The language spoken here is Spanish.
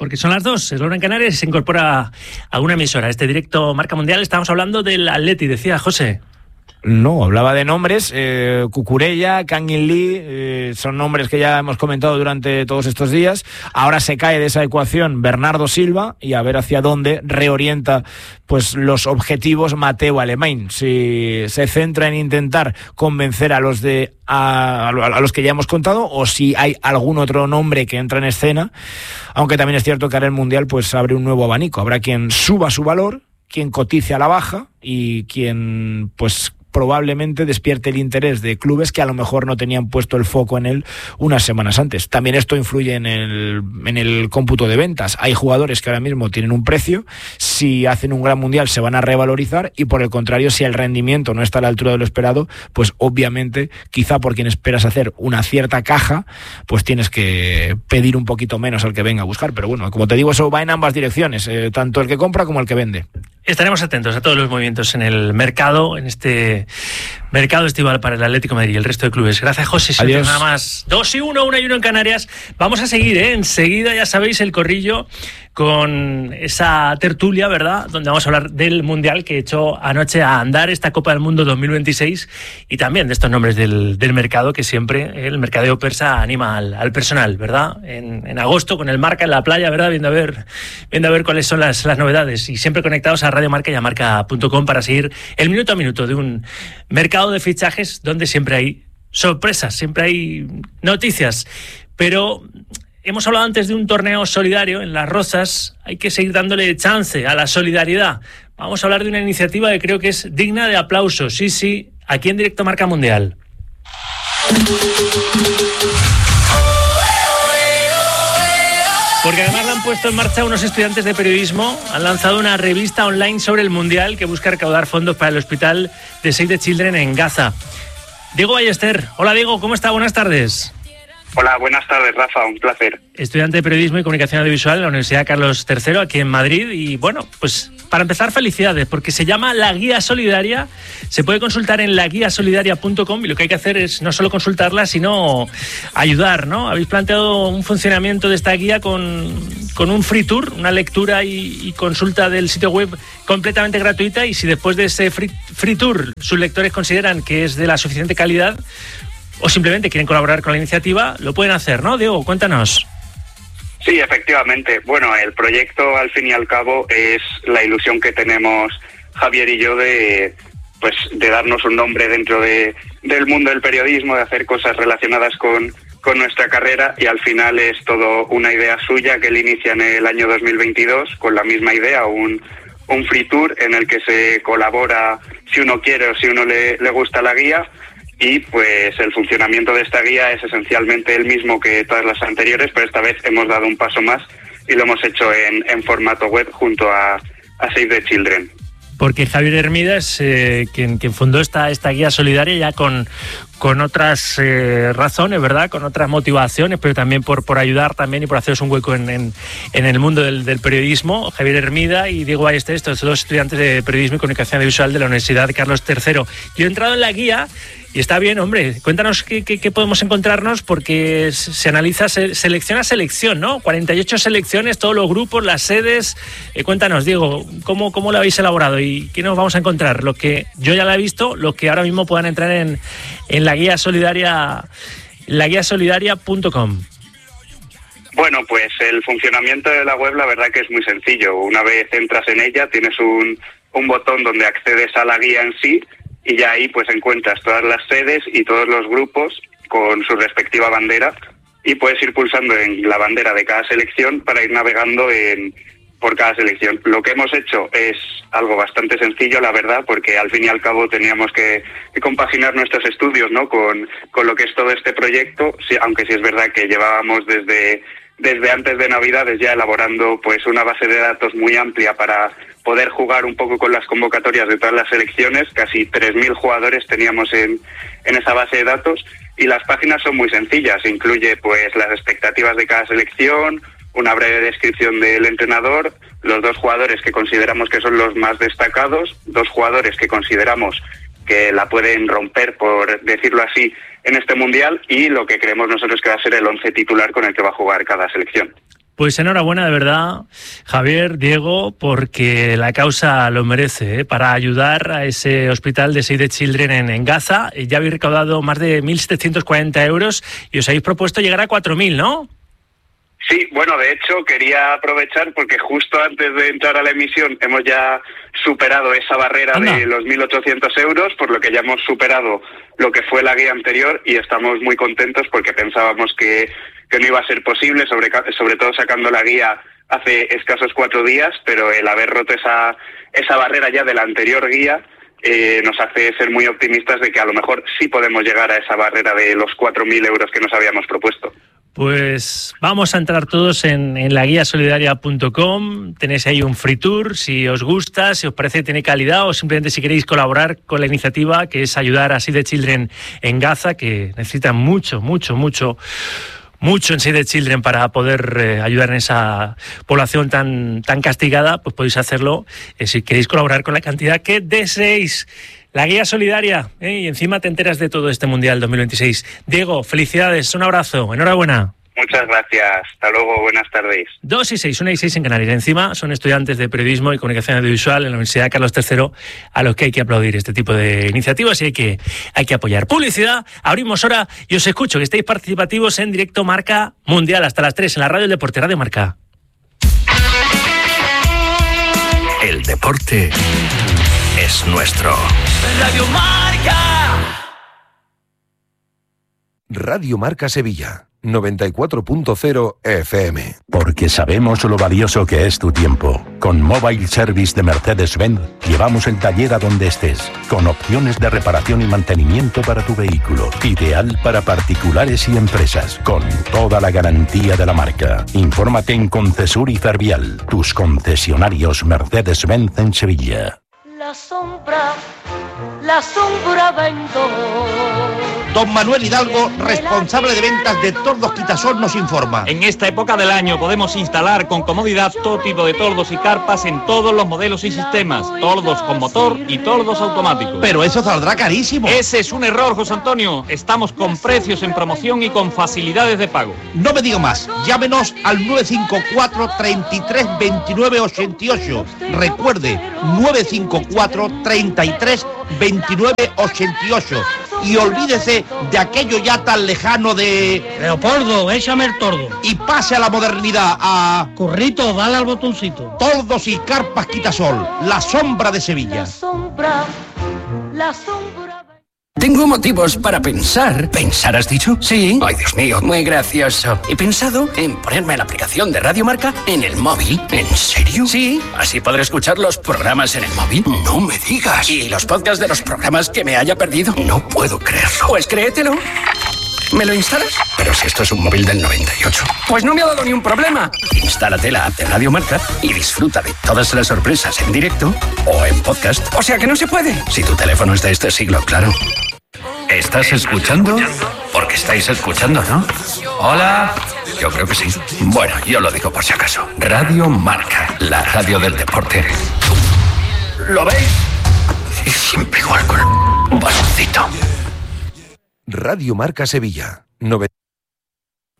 Porque son las 2, es la hora en Canarias y se incorpora a una emisora. Este directo Marca Mundial, estamos hablando del Atleti, decía José. No, hablaba de nombres, Cucurella, Kang In Lee, son nombres que ya hemos comentado durante todos estos días. Ahora se cae de esa ecuación Bernardo Silva y a ver hacia dónde reorienta pues los objetivos Mateu Alemany. Si se centra en intentar convencer a los que ya hemos contado, o si hay algún otro nombre que entra en escena, aunque también es cierto que ahora el Mundial pues abre un nuevo abanico. Habrá quien suba su valor, quien cotice a la baja y quien pues probablemente despierte el interés de clubes que a lo mejor no tenían puesto el foco en él unas semanas antes. También esto influye en el cómputo de ventas. Hay jugadores que ahora mismo tienen un precio, si hacen un gran mundial se van a revalorizar, y por el contrario, si el rendimiento no está a la altura de lo esperado, pues obviamente, quizá por quien esperas hacer una cierta caja, pues tienes que pedir un poquito menos al que venga a buscar. Pero bueno, como te digo, eso va en ambas direcciones, tanto el que compra como el que vende. Estaremos atentos a todos los movimientos en el mercado, en este mercado estival para el Atlético de Madrid y el resto de clubes. Gracias, José. Adiós. Nada más. 2-1, 1-1 en Canarias. Vamos a seguir, enseguida, ya sabéis, el corrillo con esa tertulia, ¿verdad?, donde vamos a hablar del Mundial que echó anoche a andar esta Copa del Mundo 2026 y también de estos nombres del mercado, que siempre el mercadeo persa anima al personal, ¿verdad? En agosto con el Marca en la playa, ¿verdad?, viendo a ver cuáles son las novedades, y siempre conectados a Radio Marca y a marca.com para seguir el minuto a minuto de un mercado de fichajes donde siempre hay sorpresas, siempre hay noticias. Pero hemos hablado antes de un torneo solidario en Las Rozas. Hay que seguir dándole chance a la solidaridad. Vamos a hablar de una iniciativa que creo que es digna de aplauso. Sí, aquí en directo Marca Mundial. Porque además la han puesto en marcha unos estudiantes de periodismo. Han lanzado una revista online sobre el Mundial que busca recaudar fondos para el hospital de Save the Children en Gaza. Diego Ballester. Hola, Diego, ¿cómo está? Buenas tardes. Hola, buenas tardes, Rafa, un placer. Estudiante de Periodismo y Comunicación Audiovisual en la Universidad Carlos III, aquí en Madrid. Y bueno, pues para empezar, felicidades, porque se llama La Guía Solidaria. Se puede consultar en laguiasolidaria.com y lo que hay que hacer es no solo consultarla, sino ayudar, ¿no? Habéis planteado un funcionamiento de esta guía con un free tour, una lectura y consulta del sitio web completamente gratuita, y si después de ese free tour sus lectores consideran que es de la suficiente calidad o simplemente quieren colaborar con la iniciativa, lo pueden hacer, ¿no, Diego? Cuéntanos. Sí, efectivamente. Bueno, el proyecto, al fin y al cabo, es la ilusión que tenemos Javier y yo de darnos un nombre dentro del mundo del periodismo, de hacer cosas relacionadas con nuestra carrera, y al final es todo una idea suya que él inicia en el año 2022 con la misma idea, un free tour en el que se colabora si uno quiere o si uno le gusta la guía. Y pues el funcionamiento de esta guía es esencialmente el mismo que todas las anteriores, pero esta vez hemos dado un paso más y lo hemos hecho en formato web junto a Save the Children. Porque Javier Hermida es quien fundó esta guía solidaria ya con otras razones, ¿verdad?, con otras motivaciones, pero también por ayudar también y por haceros un hueco en el mundo del periodismo. Javier Hermida y Diego Ballester, estos dos estudiantes de Periodismo y Comunicación Audiovisual de la Universidad Carlos III. Yo he entrado en la guía y está bien, hombre. Cuéntanos qué podemos encontrarnos, porque se analiza selección a selección, ¿no? 48 selecciones, todos los grupos, las sedes. Cuéntanos, Diego, ¿cómo lo habéis elaborado y qué nos vamos a encontrar? Lo que yo ya la he visto, lo que ahora mismo puedan entrar en la guía solidaria, laguiasolidaria.com. Bueno, pues el funcionamiento de la web, la verdad que es muy sencillo. Una vez entras en ella, tienes un botón donde accedes a la guía en sí, y ya ahí pues encuentras todas las sedes y todos los grupos con su respectiva bandera, y puedes ir pulsando en la bandera de cada selección para ir navegando por cada selección. Lo que hemos hecho es algo bastante sencillo, la verdad, porque al fin y al cabo teníamos que compaginar nuestros estudios, ¿no?, con lo que es todo este proyecto, sí, aunque sí es verdad que llevábamos desde antes de Navidades ya elaborando pues una base de datos muy amplia para poder jugar un poco con las convocatorias de todas las selecciones. Casi 3.000 jugadores teníamos en esa base de datos, y las páginas son muy sencillas. Incluye pues las expectativas de cada selección, una breve descripción del entrenador, los 2 jugadores que consideramos que son los más destacados, 2 jugadores que consideramos que la pueden romper, por decirlo así, en este Mundial, y lo que creemos nosotros que va a ser el 11 titular con el que va a jugar cada selección. Pues enhorabuena, de verdad, Javier, Diego, porque la causa lo merece, para ayudar a ese hospital de Save the Children en Gaza. Ya habéis recaudado más de 1.740 euros y os habéis propuesto llegar a 4.000, ¿no? Sí, bueno, de hecho quería aprovechar porque justo antes de entrar a la emisión hemos ya superado esa barrera de los 1.800 euros, por lo que ya hemos superado lo que fue la guía anterior y estamos muy contentos porque pensábamos que no iba a ser posible, sobre todo sacando la guía hace escasos 4 días, pero el haber roto esa barrera ya de la anterior guía nos hace ser muy optimistas de que a lo mejor sí podemos llegar a esa barrera de los 4.000 euros que nos habíamos propuesto. Pues vamos a entrar todos en laguiasolidaria.com, tenéis ahí un free tour, si os gusta, si os parece que tiene calidad o simplemente si queréis colaborar con la iniciativa que es ayudar a Save the Children en Gaza, que necesitan mucho en Save the Children para poder ayudar en esa población tan castigada, pues podéis hacerlo si queréis colaborar con la cantidad que deseéis. La Guía Solidaria, y encima te enteras de todo este Mundial 2026. Diego, felicidades, un abrazo, enhorabuena. Muchas gracias, hasta luego, buenas tardes. 2:06, 1:06 en Canarias. Encima son estudiantes de periodismo y comunicación audiovisual en la Universidad Carlos III, a los que hay que aplaudir este tipo de iniciativas y hay que apoyar. Publicidad, abrimos hora y os escucho, que estéis participativos en directo Marca Mundial hasta las 3 en la radio del deporte, Radio Marca. El deporte es nuestro. Radio Marca. Radio Marca Sevilla, 94.0 FM. Porque sabemos lo valioso que es tu tiempo. Con Mobile Service de Mercedes-Benz llevamos el taller a donde estés, con opciones de reparación y mantenimiento para tu vehículo. Ideal para particulares y empresas, con toda la garantía de la marca. Infórmate en Concesur y Fervial, tus concesionarios Mercedes-Benz en Sevilla. La sombra vendo. Don Manuel Hidalgo, responsable de ventas de Tordos Quitasol, nos informa. En esta época del año podemos instalar con comodidad todo tipo de tordos y carpas en todos los modelos y sistemas. Tordos con motor y tordos automáticos. Pero eso saldrá carísimo. Ese es un error, José Antonio. Estamos con precios en promoción y con facilidades de pago. No me diga más. Llámenos al 954 33 29 88. Recuerde, 954 33 29 88. Y olvídese de aquello ya tan lejano de... Leopoldo, échame el tordo. Y pase a la modernidad, a... Corrito, dale al botoncito. Tordos y carpas Quitasol, la sombra de Sevilla. La sombra... Tengo motivos para pensar. ¿Pensar has dicho? Sí. Ay, Dios mío, muy gracioso. He pensado en ponerme la aplicación de Radio Marca en el móvil. ¿En serio? Sí. Así podré escuchar los programas en el móvil. No me digas. ¿Y los podcasts de los programas que me haya perdido? No puedo creerlo. Pues créetelo. ¿Me lo instalas? Pero si esto es un móvil del 98. Pues no me ha dado ni un problema. Instálate la app de Radio Marca y disfruta de todas las sorpresas en directo o en podcast. O sea que no se puede. Si tu teléfono es de este siglo, claro. ¿Estás escuchando? Porque estáis escuchando, ¿no? Hola. Yo creo que sí. Bueno, yo lo digo por si acaso. Radio Marca, la radio del deporte. ¿Lo veis? Y siempre igual con un baloncito. Radio Marca Sevilla, 90.